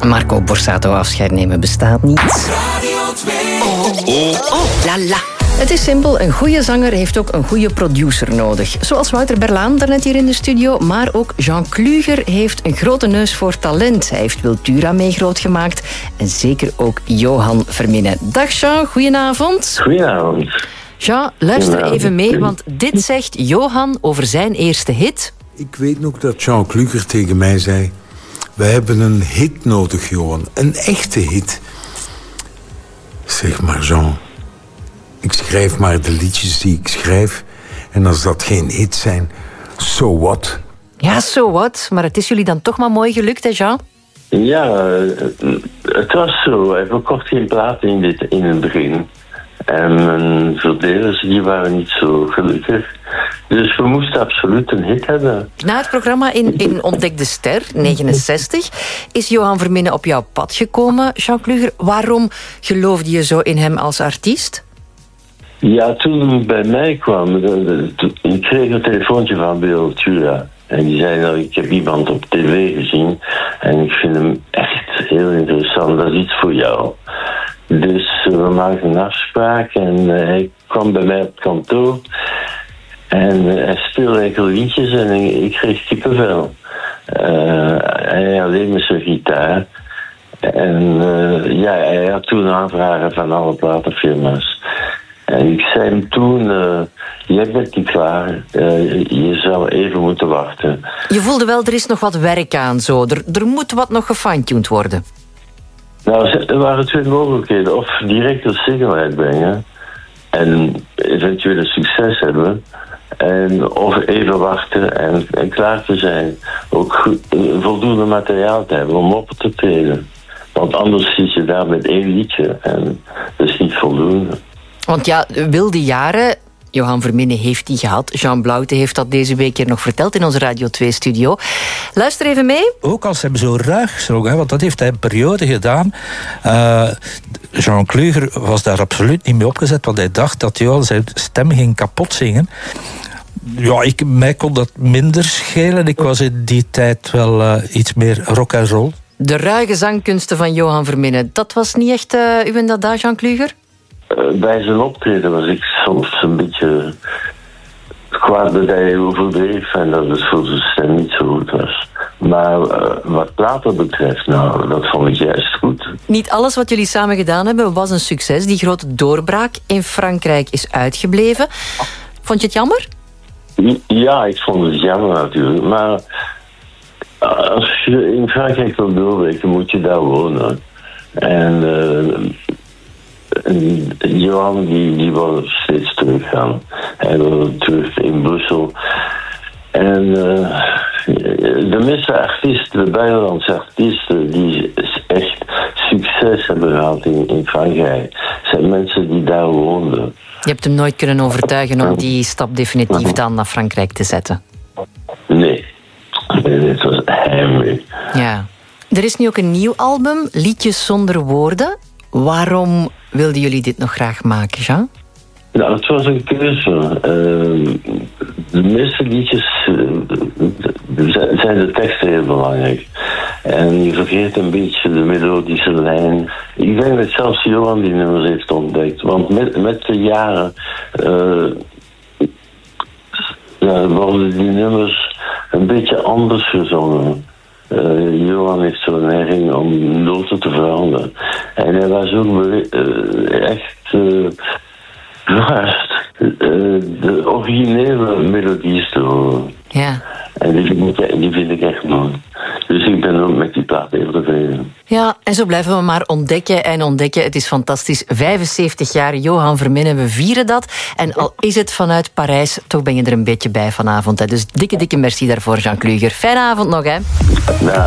Marco Borsato, afscheid nemen bestaat niet. Radio 2. La la. Het is simpel, een goede zanger heeft ook een goede producer nodig. Zoals Wouter Berlaan daarnet hier in de studio, maar ook Jean Kluger heeft een grote neus voor talent. Hij heeft Wiltura mee grootgemaakt en zeker ook Johan Verminnen. Dag Jean, goedenavond. Goedenavond. Jean, luister even mee, want dit zegt Johan over zijn eerste hit. Ik weet nog dat Jean Kluger tegen mij zei: wij hebben een hit nodig, Johan. Een echte hit. Zeg maar, Jean, ik schrijf maar de liedjes die ik schrijf. En als dat geen hit zijn, so what? Ja, so what? Maar het is jullie dan toch maar mooi gelukt, hè Jean? Ja, het was zo. We kochten geen platen in het begin. En mijn verdelers die waren niet zo gelukkig. Dus we moesten absoluut een hit hebben. Na het programma in Ontdek de Ster, 69, is Johan Verminnen op jouw pad gekomen. Jean Kluger, waarom geloofde je zo in hem als artiest? Ja, toen hij bij mij kwam, ik kreeg een telefoontje van Wiltura. En die zei, nou, ik heb iemand op tv gezien en ik vind hem echt heel interessant. Dat is iets voor jou. Dus we maakten een afspraak en hij kwam bij mij op het kantoor. En hij speelde enkele liedjes en ik kreeg kippenvel. Hij alleen met zijn gitaar. En ja, hij had toen aanvragen van alle platenfirma's. En ik zei hem toen, jij bent niet klaar. Je zou even moeten wachten. Je voelde wel, er is nog wat werk aan zo. Er moet wat nog gefine-tuned worden. Nou, er waren twee mogelijkheden. Of direct een single uitbrengen. En eventueel een succes hebben. Of even wachten en klaar te zijn. Ook voldoende materiaal te hebben om op te treden. Want anders zit je daar met één liedje. En dat is niet voldoende. Want ja, wilde jaren, Johan Verminnen heeft die gehad. Jean Blauwte heeft dat deze week hier nog verteld in onze Radio 2-studio. Luister even mee. Ook als hem zo ruig gezongen, want dat heeft hij een periode gedaan. Jean Kluger was daar absoluut niet mee opgezet, want hij dacht dat Johan zijn stem ging kapot zingen. Ja, mij kon dat minder schelen. Ik was in die tijd wel iets meer rock and roll. De ruige zangkunsten van Johan Verminnen, dat was niet echt uw dada, Jean Kluger? Bij zijn optreden was ik soms een beetje kwaad dat hij overdreef en dat het voor zijn stem niet zo goed was. Maar wat platen betreft, nou, dat vond ik juist goed. Niet alles wat jullie samen gedaan hebben was een succes. Die grote doorbraak in Frankrijk is uitgebleven. Vond je het jammer? Ja, ik vond het jammer natuurlijk. Maar als je in Frankrijk wil doorbreken, moet je daar wonen. En Johan die wil steeds teruggaan. Hij wil terug in Brussel. En de meeste artiesten, de buitenlandse artiesten, die echt succes hebben gehad in Frankrijk, zijn mensen die daar woonden. Je hebt hem nooit kunnen overtuigen om die stap definitief dan naar Frankrijk te zetten? Nee, het was heimwee. Ja. Er is nu ook een nieuw album, Liedjes zonder woorden. Waarom wilden jullie dit nog graag maken, Jean? Nou, het was een keuze. De meeste liedjes zijn de teksten heel belangrijk. En je vergeet een beetje de melodische lijn. Ik denk dat zelfs Johan die nummers heeft ontdekt. Want met de jaren worden die nummers een beetje anders gezongen. Johan heeft zo'n neiging om noten te veranderen. En hij was ook echt vast de originele melodies te horen. Ja. En die vind ik echt mooi. Dus ik ben ook met die plaat heel tevreden. Ja, en zo blijven we maar ontdekken en ontdekken. Het is fantastisch. 75 jaar Johan Verminnen, we vieren dat. En al is het vanuit Parijs, toch ben je er een beetje bij vanavond. Hè. Dus dikke merci daarvoor, Jean Kluger. Fijne avond nog, hè. Ja.